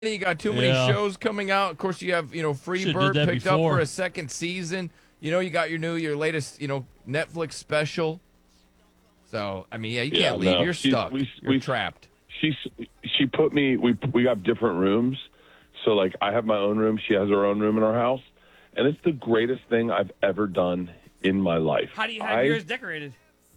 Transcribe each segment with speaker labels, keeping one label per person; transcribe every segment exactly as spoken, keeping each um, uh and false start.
Speaker 1: You got too many
Speaker 2: Yeah.
Speaker 1: shows coming out. Of course, you have you know Free
Speaker 2: Should've
Speaker 1: Bird
Speaker 2: did that
Speaker 1: picked
Speaker 2: before.
Speaker 1: up for a second season. You know, you got your new, your latest, you know, Netflix special. So, I mean, yeah, you
Speaker 3: Yeah,
Speaker 1: can't leave.
Speaker 3: no.
Speaker 1: You're
Speaker 3: She's-
Speaker 1: stuck.
Speaker 3: we-
Speaker 1: You're
Speaker 3: we-
Speaker 1: trapped.
Speaker 3: She she put me. We we have different rooms, so like I have my own room. She has her own room in our house, and it's the greatest thing I've ever done in my life.
Speaker 4: How do you have
Speaker 3: I,
Speaker 4: yours decorated?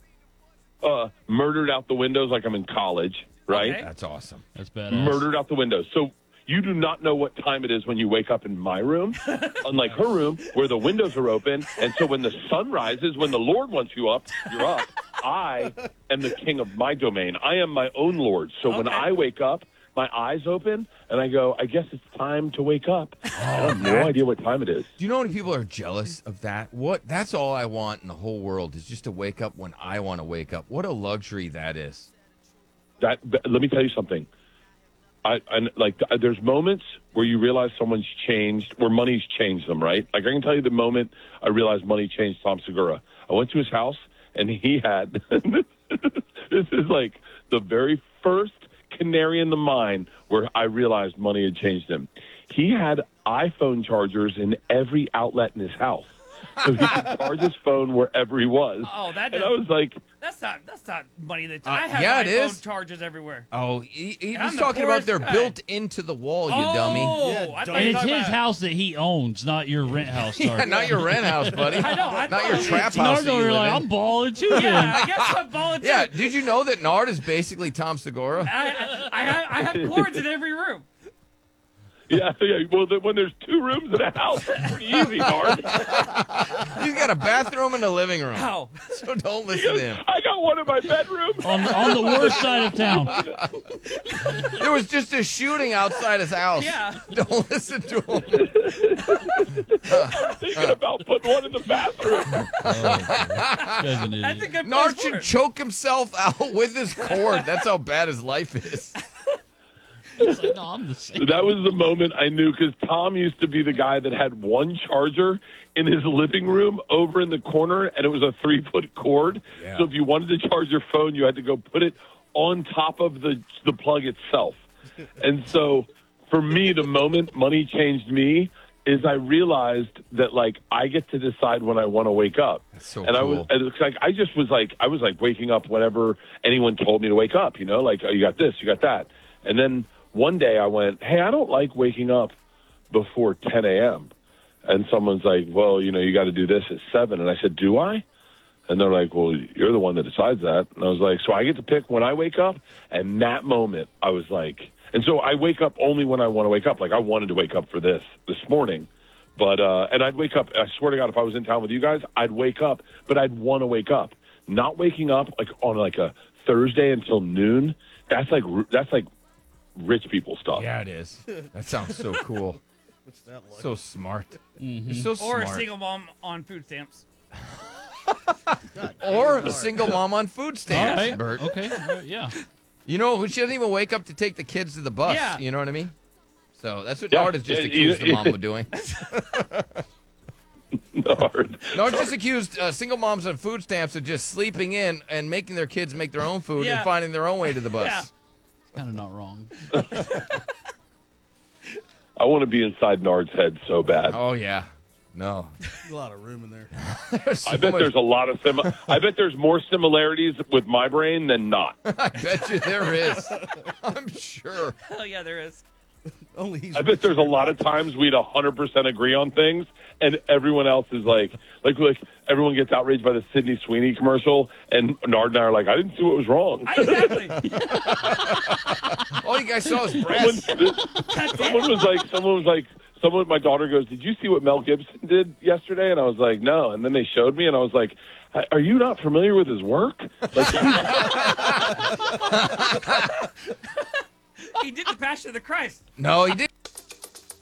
Speaker 3: Uh, murdered out the windows like I'm in college, right?
Speaker 4: Okay.
Speaker 1: That's awesome.
Speaker 2: That's badass.
Speaker 3: Murdered out the windows. So you do not know what time it is when you wake up in my room, unlike her room where the windows are open. And so when the sun rises, when the Lord wants you up, you're up. I am the king of my domain. I am my own Lord. So when
Speaker 4: Okay.
Speaker 3: I wake up, my eyes open and I go, I guess it's time to wake up. I have no idea what time it is.
Speaker 1: Do you know how many people are jealous of that? What? That's all I want in the whole world is just to wake up when I want to wake up. What a luxury that is.
Speaker 3: That, but let me tell you something. I, I like th- there's moments where you realize someone's changed, where money's changed them, right? Like I can tell you the moment I realized money changed Tom Segura. I went to his house and he had this is like the very first canary in the mine where I realized money had changed him. He had iPhone chargers in every outlet in his house. So he could charge his phone wherever he was.
Speaker 4: Oh, that
Speaker 3: and I
Speaker 4: doesn't-
Speaker 3: was like,
Speaker 4: That's not that's not money that
Speaker 1: Uh,
Speaker 4: I have
Speaker 1: yeah, it
Speaker 4: iPhone
Speaker 1: is.
Speaker 4: chargers everywhere.
Speaker 1: Oh, he, he
Speaker 4: I'm
Speaker 1: was
Speaker 4: the
Speaker 1: talking about
Speaker 4: poorest
Speaker 1: they're
Speaker 4: guy.
Speaker 1: built into the wall, you
Speaker 4: oh,
Speaker 1: dummy.
Speaker 5: Yeah,
Speaker 4: I thought
Speaker 2: And
Speaker 4: you
Speaker 2: it's
Speaker 4: were
Speaker 2: his
Speaker 4: talking
Speaker 2: house that he owns, not your rent house.
Speaker 1: Yeah,
Speaker 2: Target.
Speaker 1: not your rent house, buddy.
Speaker 4: I know, I
Speaker 1: Not
Speaker 4: thought
Speaker 1: your
Speaker 4: it-
Speaker 1: trap house. that
Speaker 2: Nardo,
Speaker 1: you
Speaker 2: you're
Speaker 1: live
Speaker 2: like,
Speaker 1: in.
Speaker 2: I'm balling too.
Speaker 4: about.
Speaker 2: then.
Speaker 4: Yeah, I guess I'm volunteer.
Speaker 1: Yeah, did you know that Nard is basically Tom Segura?
Speaker 4: I, I, I, have, I have cords in every room.
Speaker 3: yeah, yeah. Well, then when there's two rooms in a house, it's pretty easy, Nard.
Speaker 1: He's got a bathroom and a living room.
Speaker 4: How?
Speaker 1: So don't listen to him.
Speaker 3: I got one in my bedroom.
Speaker 2: on, the, on the worst side of town.
Speaker 1: There was just a shooting outside his house.
Speaker 4: Yeah.
Speaker 1: Don't listen to him.
Speaker 3: Thinking about putting one in the bathroom.
Speaker 2: Guy's an
Speaker 4: That's a
Speaker 2: idiot.
Speaker 4: good
Speaker 1: Nard
Speaker 4: place for
Speaker 1: should
Speaker 4: it.
Speaker 1: choke himself out with his cord. That's how bad his life is.
Speaker 2: He's like, no, I'm the same.
Speaker 3: That was the moment I knew because Tom used to be the guy that had one charger in his living room over in the corner, and it was a three-foot cord.
Speaker 1: Yeah.
Speaker 3: So if you wanted to charge your phone, you had to go put it on top of the the plug itself. And so for me, the moment money changed me is I realized that like I get to decide when I want to wake up.
Speaker 1: That's so
Speaker 3: and I was
Speaker 1: cool.
Speaker 3: and it's like I just was like I was like waking up whenever anyone told me to wake up, you know, like oh, you got this, you got that. And then one day I went, "Hey, I don't like waking up before ten a.m." And someone's like, "Well, you know, you got to do this at seven." And I said, "Do I?" And they're like, "Well, you're the one that decides that." And I was like, "So I get to pick when I wake up?" And that moment, I was like, and so I wake up only when I want to wake up. Like I wanted to wake up for this this morning, but uh, and I'd wake up. I swear to God, if I was in town with you guys, I'd wake up, but I'd want to wake up. Not waking up like on like a Thursday until noon. That's like that's like rich people stuff.
Speaker 1: Yeah, it is. That sounds so cool.
Speaker 5: What's that like?
Speaker 1: So smart.
Speaker 2: Mm-hmm.
Speaker 1: You're so
Speaker 4: Or
Speaker 1: smart.
Speaker 4: a single mom on food stamps.
Speaker 1: Or a single mom on food
Speaker 2: All
Speaker 1: stamps,
Speaker 2: right.
Speaker 1: Bert.
Speaker 2: Okay. Uh, yeah.
Speaker 1: You know, who she doesn't even wake up to take the kids to the bus.
Speaker 4: Yeah.
Speaker 1: You know what I mean? So that's what
Speaker 3: Yeah.
Speaker 1: Nard has just
Speaker 3: Yeah,
Speaker 1: accused
Speaker 3: you-
Speaker 1: the mom of doing.
Speaker 3: Nard.
Speaker 1: Nard just accused uh, single moms on food stamps of just sleeping in and making their kids make their own food
Speaker 4: Yeah.
Speaker 1: and finding their own way to the bus.
Speaker 4: Yeah.
Speaker 2: Kind of not wrong.
Speaker 3: I want to be inside Nard's head so bad.
Speaker 1: Oh, yeah. No.
Speaker 5: There's a lot of room in there.
Speaker 1: There's so
Speaker 3: I bet
Speaker 1: much-
Speaker 3: there's a lot of sim- I bet there's more similarities with my brain than not.
Speaker 1: I bet you there is. I'm sure.
Speaker 4: Hell yeah, there is.
Speaker 5: Only he's.
Speaker 3: I bet there's a lot of times we'd one hundred percent agree on things, and everyone else is like, like, like everyone gets outraged by the Sydney Sweeney commercial, and Nard and I are like, I didn't see what was wrong.
Speaker 4: Exactly.
Speaker 1: All you guys saw is
Speaker 3: someone,
Speaker 1: breasts.
Speaker 3: someone was like, someone was like, someone. My daughter goes, "Did you see what Mel Gibson did yesterday?" And I was like, "No." And then they showed me, and I was like, "Are you not familiar with his work?" Like,
Speaker 4: He did the Passion of the Christ.
Speaker 1: No, he didn't.